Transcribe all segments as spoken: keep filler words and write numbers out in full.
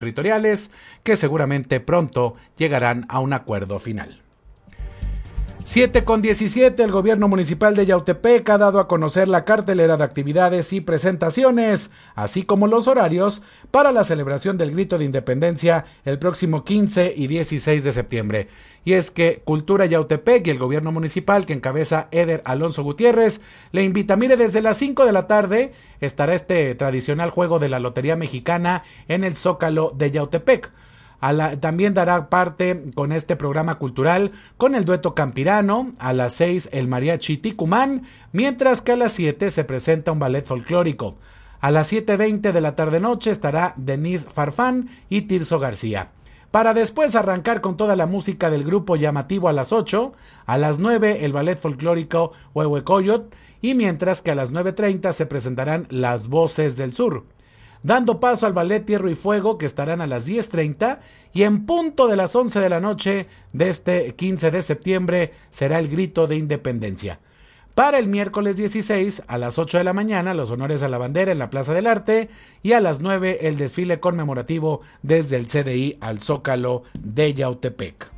territoriales que seguramente pronto llegarán a un acuerdo final. siete con diecisiete, el gobierno municipal de Yautepec ha dado a conocer la cartelera de actividades y presentaciones, así como los horarios para la celebración del Grito de Independencia el próximo quince y dieciséis de septiembre. Y es que Cultura Yautepec y el gobierno municipal, que encabeza Eder Alonso Gutiérrez, le invita, mire, desde las cinco de la tarde estará este tradicional juego de la Lotería Mexicana en el Zócalo de Yautepec. A la, también dará parte con este programa cultural con el dueto campirano, a las seis el mariachi Ticumán, mientras que a las siete se presenta un ballet folclórico. A las siete veinte de la tarde-noche estará Denise Farfán y Tirso García, para después arrancar con toda la música del grupo llamativo a las ocho, a las nueve el ballet folclórico Huehuecoyot, y mientras que a las nueve treinta se presentarán Las Voces del Sur, dando paso al ballet Tierra y Fuego, que estarán a las diez treinta, y en punto de las once de la noche de este quince de septiembre será el Grito de Independencia. Para el miércoles dieciséis, a las ocho de la mañana, los honores a la bandera en la Plaza del Arte, y a las nueve el desfile conmemorativo desde el C D I al Zócalo de Yautepec.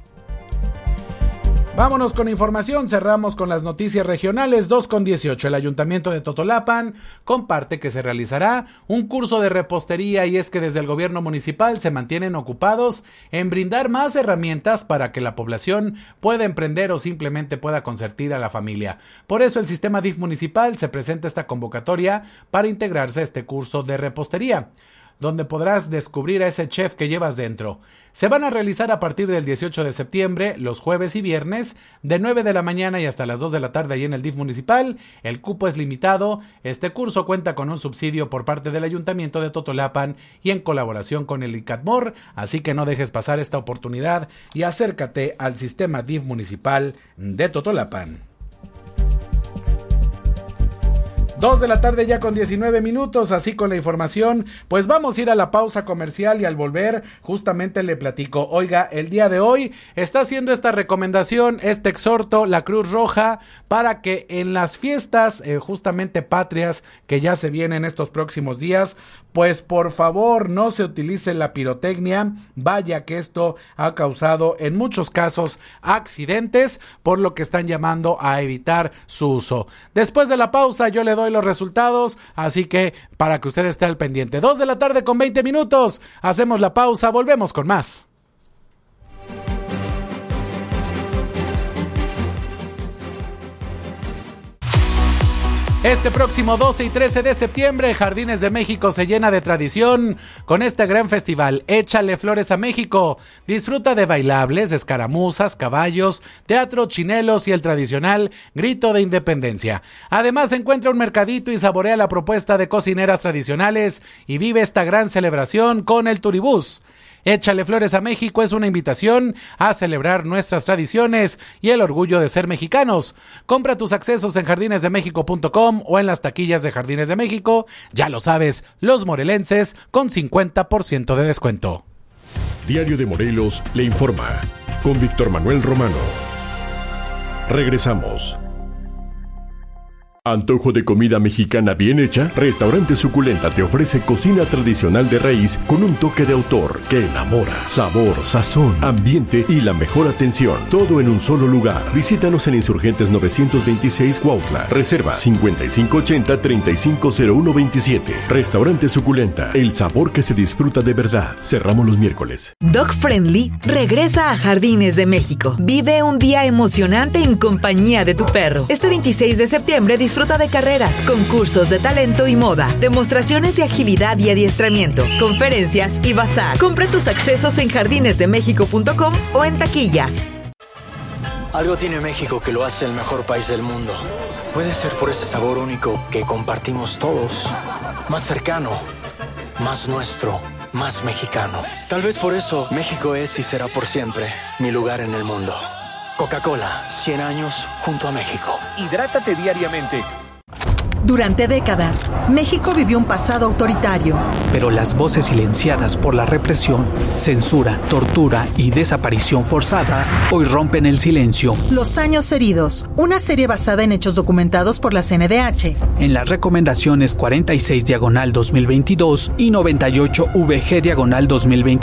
Vámonos con información, cerramos con las noticias regionales. Dos con dieciocho, el Ayuntamiento de Totolapan comparte que se realizará un curso de repostería, y es que desde el gobierno municipal se mantienen ocupados en brindar más herramientas para que la población pueda emprender o simplemente pueda consentir a la familia. Por eso el sistema D I F municipal se presenta esta convocatoria para integrarse a este curso de repostería, donde podrás descubrir a ese chef que llevas dentro. Se van a realizar a partir del dieciocho de septiembre, los jueves y viernes, de nueve de la mañana y hasta las dos de la tarde ahí en el D I F municipal. El cupo es limitado. Este curso cuenta con un subsidio por parte del Ayuntamiento de Totolapan y en colaboración con el ICATMOR, así que no dejes pasar esta oportunidad y acércate al sistema D I F municipal de Totolapan. Dos de la tarde ya con diecinueve minutos, así con la información, pues vamos a ir a la pausa comercial y al volver justamente le platico. Oiga, el día de hoy está haciendo esta recomendación, este exhorto, la Cruz Roja, para que en las fiestas eh, justamente patrias que ya se vienen estos próximos días, pues por favor no se utilice la pirotecnia, vaya que esto ha causado en muchos casos accidentes, por lo que están llamando a evitar su uso. Después de la pausa yo le doy los resultados, así que para que usted esté al pendiente. Dos de la tarde con veinte minutos, hacemos la pausa, volvemos con más. Este próximo doce y trece de septiembre, Jardines de México se llena de tradición con este gran festival Échale Flores a México. Disfruta de bailables, escaramuzas, caballos, teatro, chinelos y el tradicional Grito de Independencia. Además, encuentra un mercadito y saborea la propuesta de cocineras tradicionales y vive esta gran celebración con el Turibús. Échale Flores a México es una invitación a celebrar nuestras tradiciones y el orgullo de ser mexicanos. Compra tus accesos en jardines de méxico punto com o en las taquillas de Jardines de México. Ya lo sabes, los morelenses con cincuenta por ciento de descuento. Diario de Morelos le informa con Víctor Manuel Romano. Regresamos. ¿Antojo de comida mexicana bien hecha? Restaurante Suculenta te ofrece cocina tradicional de raíz con un toque de autor que enamora. Sabor, sazón, ambiente y la mejor atención. Todo en un solo lugar. Visítanos en Insurgentes novecientos veintiséis Cuautla. Reserva cincuenta y cinco ochenta treinta y cinco cero uno veintisiete. Restaurante Suculenta. El sabor que se disfruta de verdad. Cerramos los miércoles. Dog Friendly regresa a Jardines de México. Vive un día emocionante en compañía de tu perro. Este veintiséis de septiembre disfruta de carreras, concursos de talento y moda, demostraciones de agilidad y adiestramiento, conferencias y bazar. Compra tus accesos en jardines de méxico punto com o en taquillas. Algo tiene México que lo hace el mejor país del mundo. Puede ser por ese sabor único que compartimos todos. Más cercano, más nuestro, más mexicano. Tal vez por eso México es y será por siempre mi lugar en el mundo. Coca-Cola, cien años junto a México. Hidrátate diariamente. Durante décadas, México vivió un pasado autoritario. Pero las voces silenciadas por la represión, censura, tortura y desaparición forzada hoy rompen el silencio. Los años heridos, una serie basada en hechos documentados por la C N D H. En las recomendaciones cuarenta y seis diagonal dos mil veintidós y noventa y ocho V G diagonal dos mil veintidós.